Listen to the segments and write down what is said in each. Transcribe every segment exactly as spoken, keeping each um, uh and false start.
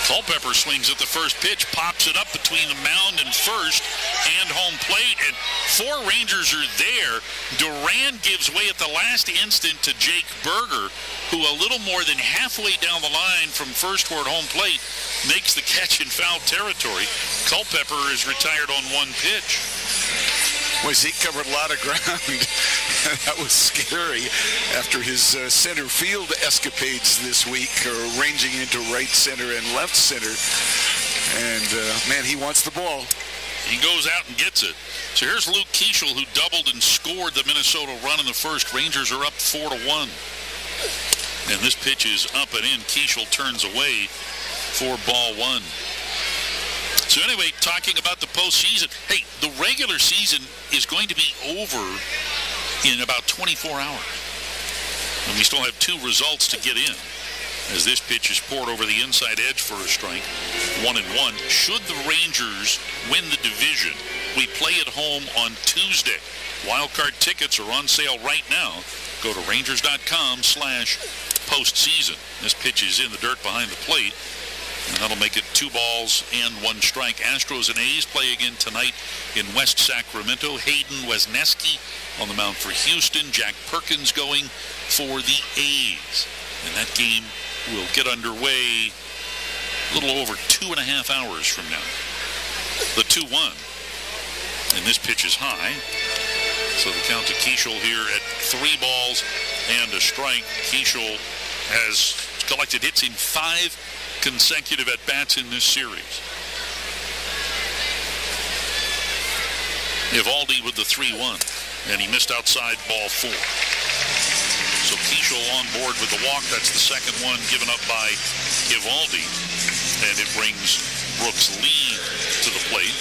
Culpepper swings at the first pitch, pops it up between the mound and first and home plate, and four Rangers are there. Duran gives way at the last instant to Jake Berger, who a little more than halfway down the line from first toward home plate makes the catch in foul territory. Culpepper is retired on one pitch. Well, he covered a lot of ground. That was scary after his uh, center field escapades this week, uh, ranging into right center and left center. And, uh, man, he wants the ball. He goes out and gets it. So here's Luke Keeschel, who doubled and scored the Minnesota run in the first. Rangers are up four to one. And this pitch is up and in. Keeschel turns away for ball one. So anyway, talking about the postseason, hey, the regular season is going to be over in about twenty-four hours. And we still have two results to get in, as this pitch is poured over the inside edge for a strike, one and one. Should the Rangers win the division, we play at home on Tuesday. Wildcard tickets are on sale right now. Go to Rangers.com slash postseason. This pitch is in the dirt behind the plate, and that'll make it two balls and one strike. Astros and A's play again tonight in West Sacramento. Hayden Wesneski on the mound for Houston. Jack Perkins going for the A's. And that game will get underway a little over two and a half hours from now. The two one. And this pitch is high. So the count to Keeschel here at three balls and a strike. Keeschel has collected hits in five consecutive at-bats in this series. Eovaldi with the three one, and he missed outside ball four. So Keeschel on board with the walk. That's the second one given up by Eovaldi, and it brings Brooks Lee to the plate.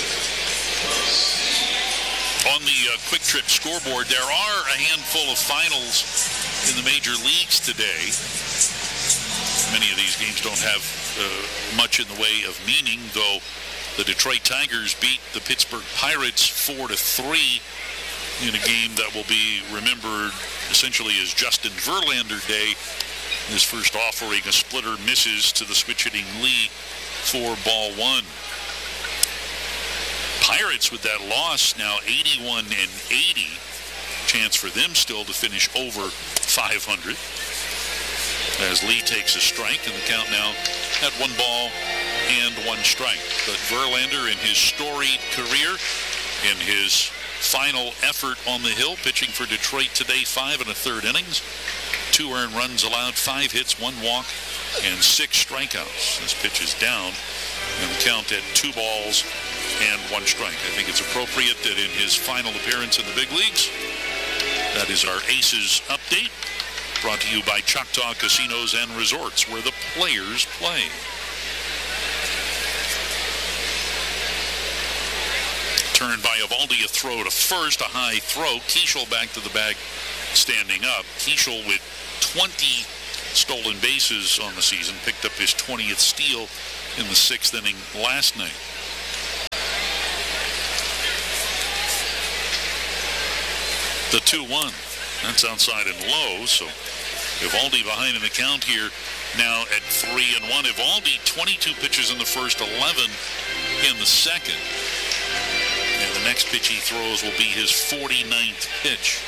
On the uh, Quick Trip scoreboard, there are a handful of finals in the major leagues today. Many of these games don't have uh, much in the way of meaning, though the Detroit Tigers beat the Pittsburgh Pirates four to three in a game that will be remembered essentially as Justin Verlander Day. His first offering, a splitter, misses to the switch-hitting Lee for ball one. Pirates with that loss now eighty-one and eighty. Chance for them still to finish over five hundred. As Lee takes a strike, and the count now at one ball and one strike. But Verlander, in his storied career, in his final effort on the hill, pitching for Detroit today, five and a third innings, two earned runs allowed, five hits, one walk, and six strikeouts. This pitch is down, and the count at two balls and one strike. I think it's appropriate that in his final appearance in the big leagues, that is our Aces update. Brought to you by Choctaw Casinos and Resorts, where the players play. Turned by Eovaldi, a throw to first, a high throw. Keeschel back to the bag, standing up. Keeschel with twenty stolen bases on the season, picked up his twentieth steal in the sixth inning last night. The two one. That's outside and low, so Eovaldi behind in the count here now at three and one. Eovaldi, twenty-two pitches in the first, eleven in the second. And the next pitch he throws will be his forty-ninth pitch.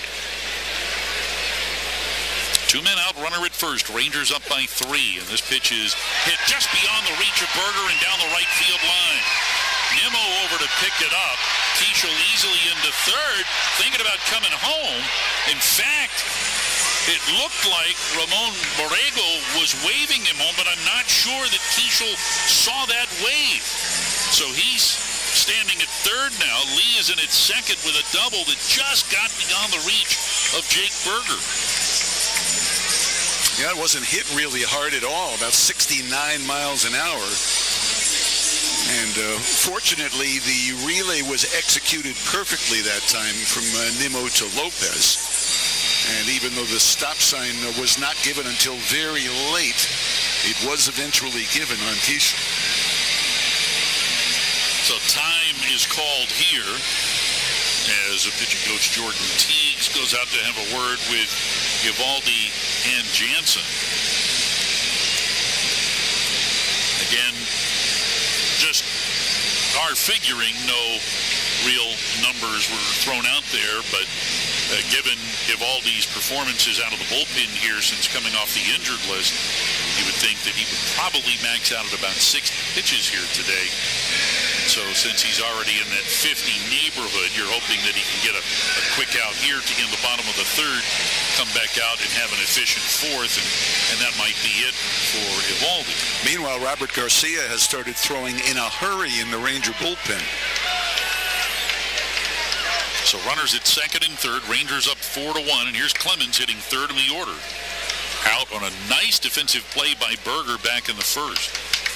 Two men out, runner at first. Rangers up by three, and this pitch is hit just beyond the reach of Berger and down the right field line. Nimmo over to pick it up. Keeschel easily into third, thinking about coming home. In fact, it looked like Ramon Borrego was waving him home, but I'm not sure that Keeschel saw that wave. So he's standing at third now. Lee is in at second with a double that just got beyond the reach of Jake Berger. Yeah, it wasn't hit really hard at all, about sixty-nine miles an hour. And uh, fortunately, the relay was executed perfectly that time from uh, Nimmo to Lopez. And even though the stop sign uh, was not given until very late, it was eventually given on Keeschel. So time is called here as a pitching coach, Jordan Teagues, goes out to have a word with Eovaldi and Jansen. Again, and just are figuring no real numbers were thrown out there, but uh, given Eovaldi's performances out of the bullpen here since coming off the injured list, you would think that he would probably max out at about sixty pitches here today. So since he's already in that fifty neighborhood, you're hoping that he can get a, a quick out here to get in the bottom of the third, come back out and have an efficient fourth, and, and that might be it for Eovaldi. Meanwhile, Robert Garcia has started throwing in a hurry in the Ranger bullpen. So runners at second and third, Rangers up four to one, and here's Clemens hitting third in the order. Out on a nice defensive play by Berger back in the first.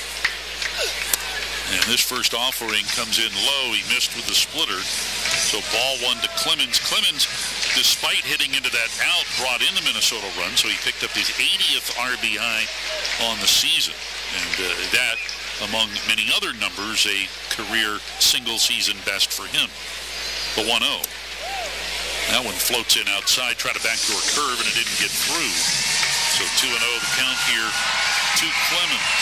And this first offering comes in low. He missed with the splitter. So ball one to Clemens. Clemens, despite hitting into that out, brought in the Minnesota run, so he picked up his eightieth R B I on the season. And uh, that, among many other numbers, a career single-season best for him. The one oh. That one floats in outside, tried a backdoor curve, and it didn't get through. So two and oh the count here to Clemens.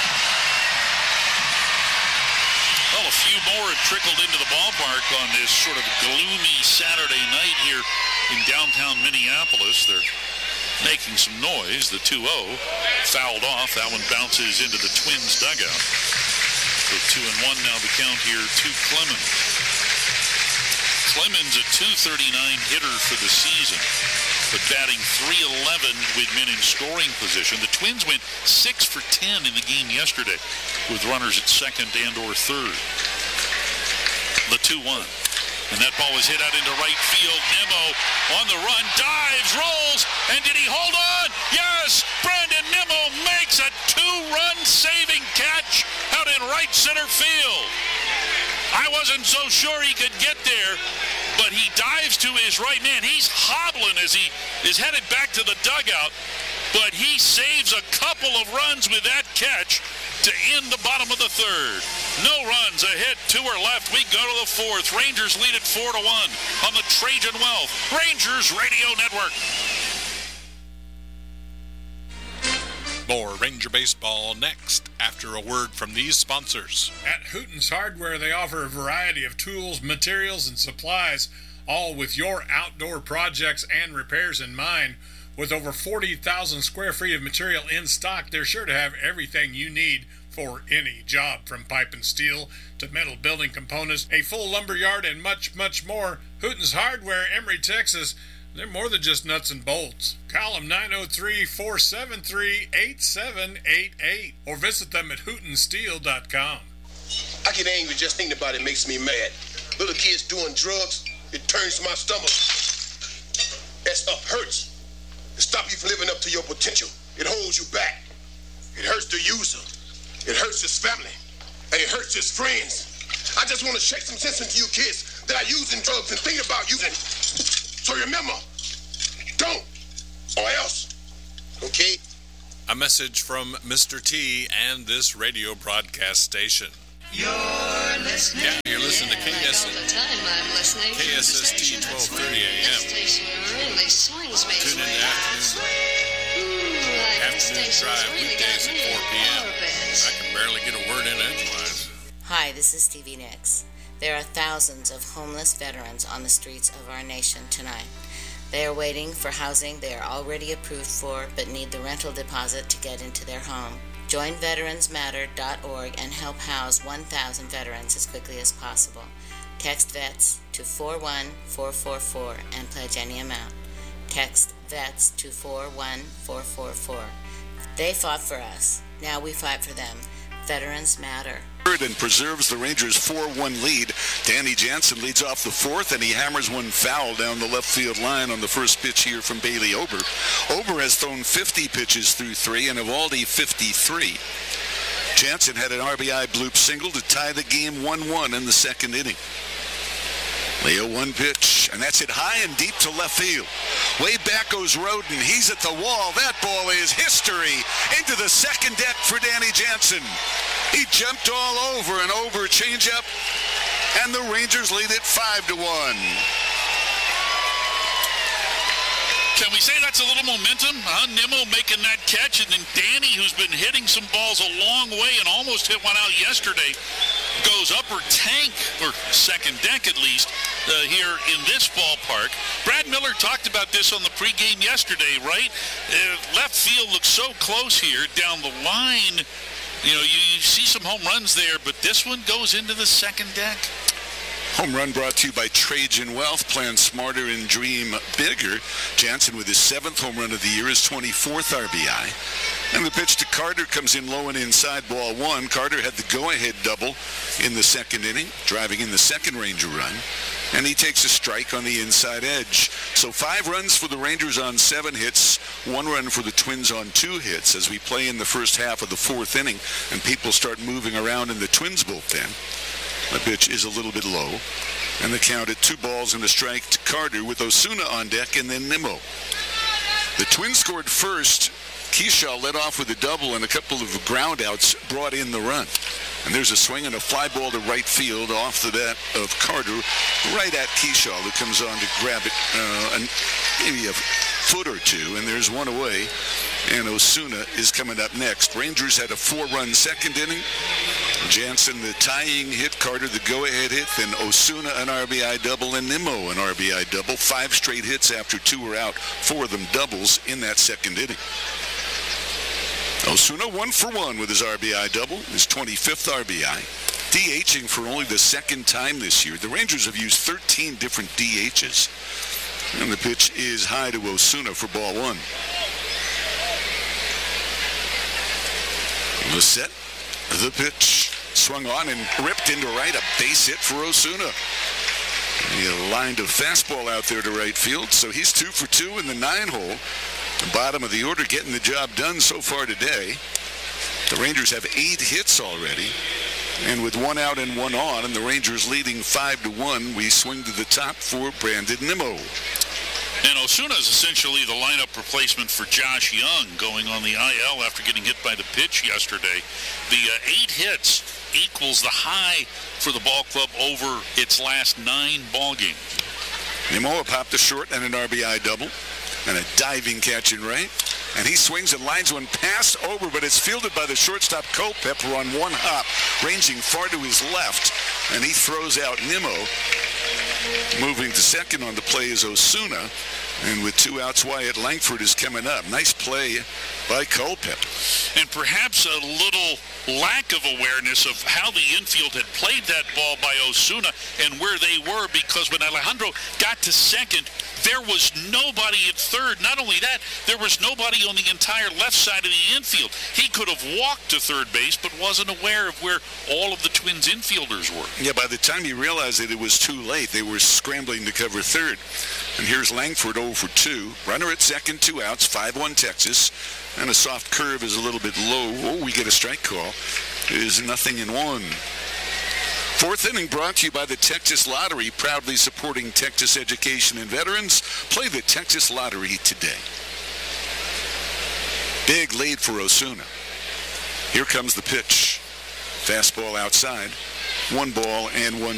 Well, a few more have trickled into the ballpark on this sort of gloomy Saturday night here in downtown Minneapolis. They're making some noise. The two oh fouled off. That one bounces into the Twins dugout. So two and one now the count here to Clemens. Clemens a two thirty-nine hitter for the season, but batting three eleven with men in scoring position. The Twins went six for ten in the game yesterday with runners at second and or third. The two one. And that ball was hit out into right field. Nimmo on the run, dives, rolls, and did he hold on? Yes! Brandon Nimmo makes a two-run saving catch out in right center field. I wasn't so sure he could get there, but he dives to his right. Man, he's hobbling as he is headed back to the dugout, but he saves a couple of runs with that catch to end the bottom of the third. No runs, a hit, two are left. We go to the fourth. Rangers lead at four to one on the Trajan Wealth Rangers Radio Network. More Ranger Baseball next after a word from these sponsors. At Hooten's Hardware, they offer a variety of tools, materials, and supplies, all with your outdoor projects and repairs in mind. With over forty thousand square feet of material in stock, they're sure to have everything you need for any job, from pipe and steel to metal building components, a full lumber yard, and much, much more. Hooten's Hardware, Emory, Texas. They're more than just nuts and bolts. Call them nine oh three, four seven three, eight seven eight eight or visit them at hooten steel dot com. I get angry just thinking about it. Makes me mad. Little kids doing drugs, it turns my stomach. That stuff hurts. It stops you from living up to your potential. It holds you back. It hurts the user. It hurts his family. And it hurts his friends. I just want to shake some sense into you kids that are using drugs and thinking about using. So remember, don't, or else, okay? A message from Mister T and this radio broadcast station. You're listening. Yeah, you're listening to K S S. All the time I'm listening. K S S T twelve thirty A M. This station really swings me. Tune in to afternoon, afternoon drive weekdays at four p.m. I can barely get a word in edgewise. Hi, this is Stevie Nicks. There are thousands of homeless veterans on the streets of our nation tonight. They are waiting for housing they are already approved for, but need the rental deposit to get into their home. Join Veterans Matter dot org and help house one thousand veterans as quickly as possible. Text VETS to four one four four four and pledge any amount. Text VETS to four one four four four. They fought for us. Now we fight for them. Veterans Matter. And preserves the Rangers' four one lead. Danny Jansen leads off the fourth, and he hammers one foul down the left field line on the first pitch here from Bailey Ober. Ober has thrown fifty pitches through three, and Eovaldi fifty-three. Jansen had an R B I bloop single to tie the game one one in the second inning. Leo one pitch, and that's it high and deep to left field. Way back goes Roden. He's at the wall. That ball is history into the second deck for Danny Jansen. He jumped all over an over changeup, and the Rangers lead it five to one. Can we say that's a little momentum? Huh? Nimmo making that catch, and then Danny, who's been hitting some balls a long way and almost hit one out yesterday, goes upper tank, or second deck at least, uh, here in this ballpark. Brad Miller talked about this on the pregame yesterday, right? Uh, left field looks so close here down the line. You know, you, you see some home runs there, but this one goes into the second deck. Home run brought to you by Trajan Wealth. Plan smarter and dream bigger. Jansen with his seventh home run of the year, his twenty-fourth R B I. And the pitch to Carter comes in low and inside, ball one. Carter had the go-ahead double in the second inning, driving in the second Ranger run. And he takes a strike on the inside edge. So five runs for the Rangers on seven hits, one run for the Twins on two hits as we play in the first half of the fourth inning and people start moving around in the Twins bullpen. The pitch is a little bit low, and the count at two balls and a strike to Carter with Osuna on deck and then Nimmo. The Twins scored first. Kershaw led off with a double, and a couple of ground outs brought in the run. And there's a swing and a fly ball to right field off the bat of Carter, right at Kershaw, who comes on to grab it uh, and maybe a foot or two, and there's one away. And Osuna is coming up next. Rangers had a four-run second inning. Jansen, the tying hit, Carter, the go-ahead hit, then Osuna, an R B I double, and Nimmo, an R B I double. Five straight hits after two were out, four of them doubles in that second inning. Osuna one for one with his R B I double, his twenty-fifth R B I. DHing for only the second time this year. The Rangers have used thirteen different D Hs. And the pitch is high to Osuna for ball one. The set, the pitch, swung on and ripped into right, a base hit for Osuna. He lined a fastball out there to right field, so he's two for two in the nine hole. The bottom of the order getting the job done so far today. The Rangers have eight hits already, and with one out and one on, and the Rangers leading five to one, we swing to the top for Brandon Nimmo. And Osuna is essentially the lineup replacement for Josh Young, going on the I L after getting hit by the pitch yesterday. The uh, eight hits equals the high for the ball club over its last nine ball games. Nimmo popped a short and an R B I double, and a diving catch in right. And he swings and lines one pass over, but it's fielded by the shortstop Culpepper on one hop, ranging far to his left, and he throws out Nimmo. Moving to second on the play is Osuna, and with two outs, Wyatt Langford is coming up. Nice play by Culpepper. And perhaps a little lack of awareness of how the infield had played that ball by Osuna and where they were, because when Alejandro got to second, there was nobody at third. Not only that, there was nobody on the entire left side of the infield. He could have walked to third base, but wasn't aware of where all of the Twins infielders were. Yeah, by the time he realized that it was too late, they were scrambling to cover third. And here's Langford oh for two. Runner at second, two outs, five one Texas. And a soft curve is a little bit low. Oh, we get a strike call. It is nothing in one. Fourth inning brought to you by the Texas Lottery, proudly supporting Texas education and veterans. Play the Texas Lottery today. Big lead for Osuna. Here comes the pitch. Fastball outside. One ball and one